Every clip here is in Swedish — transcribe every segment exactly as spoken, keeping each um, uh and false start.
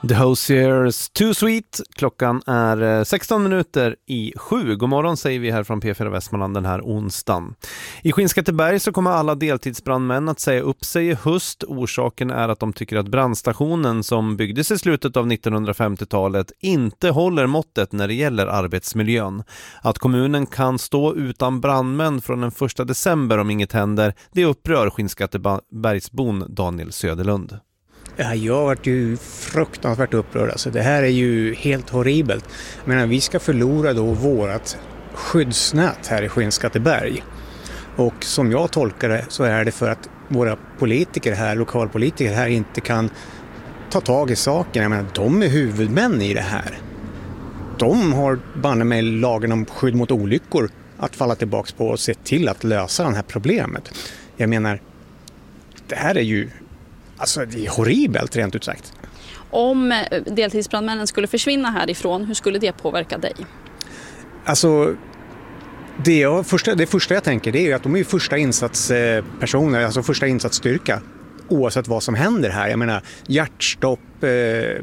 The Hoziers Too Sweet. Klockan är sexton minuter i sju. God morgon säger vi här från P fyra Västmanland den här onsdagen. I Skinnskatteberg så kommer alla deltidsbrandmän att säga upp sig i höst. Orsaken är att de tycker att brandstationen som byggdes i slutet av nittonhundrafemtiotalet inte håller måttet när det gäller arbetsmiljön. Att kommunen kan stå utan brandmän från den första december om inget händer, det upprör Skinnskattebergsbon Daniel Söderlund. Ja, jag har varit ju fruktansvärt upprörd. Alltså, det här är ju helt horribelt. Jag menar, vi ska förlora då vårat skyddsnät här i Skinnskatteberg. Och som jag tolkar det så är det för att våra politiker här, lokalpolitiker här inte kan ta tag i saken. Jag menar, de är huvudmän i det här. De har banne med lagen om skydd mot olyckor att falla tillbaka på och se till att lösa det här problemet. Jag menar, det här är ju Alltså det är horribelt rent ut sagt. Om deltidsbrandmännen skulle försvinna härifrån, hur skulle det påverka dig? Alltså det, jag, första, det första jag tänker det är ju att de är ju första insatspersoner, alltså första insatsstyrka oavsett vad som händer här. Jag menar hjärtstopp, eh,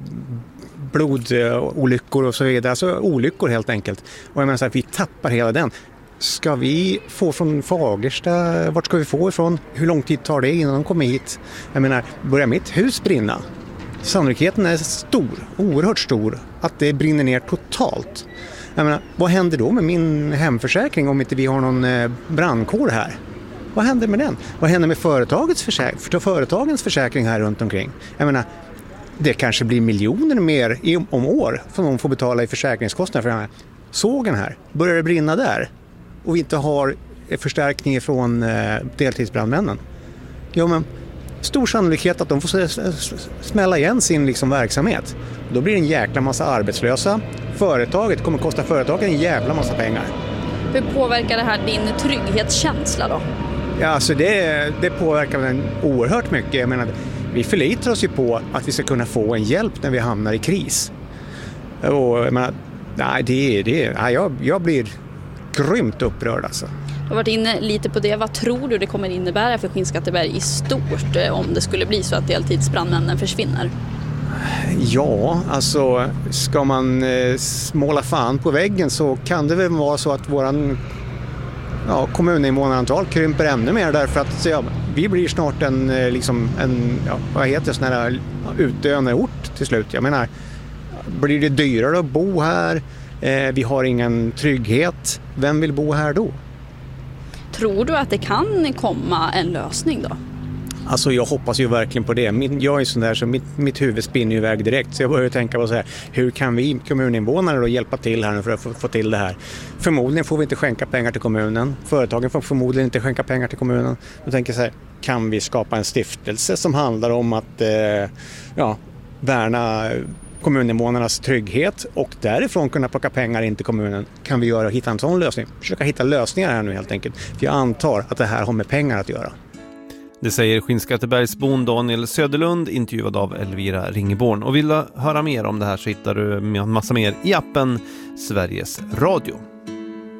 blodolyckor och så vidare. Alltså olyckor helt enkelt. Och jag menar så här, vi tappar hela den. Ska vi få från Fagersta? Vart ska vi få ifrån? Hur lång tid tar det innan de kommer hit? Jag menar, börjar mitt hus brinna? Sannolikheten är stor, oerhört stor, att det brinner ner totalt. Jag menar, vad händer då med min hemförsäkring om inte vi har någon brandkår här? Vad händer med den? Vad händer med företagets försäkring, företagens försäkring här runt omkring? Jag menar, det kanske blir miljoner mer om år som de får betala i försäkringskostnader för den här sågen här. Börjar det brinna där? Och vi inte har förstärkning från eh, deltidsbrandmännen. Ja, men stor sannolikhet att de får smälla igen sin liksom, verksamhet. Då blir det en jäkla massa arbetslösa. Företaget kommer kosta företagen en jävla massa pengar. Hur påverkar det här din trygghetskänsla då? Ja, alltså det, det påverkar den oerhört mycket. Jag menar, vi förlitar oss ju på att vi ska kunna få en hjälp när vi hamnar i kris. Och jag menar, nej, det, det, nej, jag, jag blir grymt upprörd alltså. Du har varit inne lite på det. Vad tror du det kommer innebära för Skinnskatteberg i stort om det skulle bli så att deltidsbrandmännen försvinner? Ja, alltså ska man eh, måla fan på väggen så kan det väl vara så att våran ja, kommuninvånarantal krymper ännu mer därför att ja, vi blir snart en, liksom, en ja, vad heter det, sån här utdöende ort till slut. Jag menar, blir det dyrare att bo här? Eh, vi har ingen trygghet. Vem vill bo här då? Tror du att det kan komma en lösning då? Alltså jag hoppas ju verkligen på det. Min, jag är sån där så mitt, mitt huvud spinner iväg direkt. Så jag börjar tänka på så här, hur kan vi kommuninvånare då hjälpa till här för att få, få till det här? Förmodligen får vi inte skänka pengar till kommunen. Företagen får förmodligen inte skänka pengar till kommunen. Då tänker jag så här, kan vi skapa en stiftelse som handlar om att eh, ja, värna kommuninvånarnas trygghet och därifrån kunna plocka pengar in till kommunen? Kan vi göra hitta en sån lösning? Försöka hitta lösningar här nu helt enkelt. För jag antar att det här har med pengar att göra. Det säger Skinnskattebergsbon Daniel Söderlund, intervjuad av Elvira Ringeborn. Och vill du höra mer om det här så hittar du en massa mer i appen Sveriges Radio.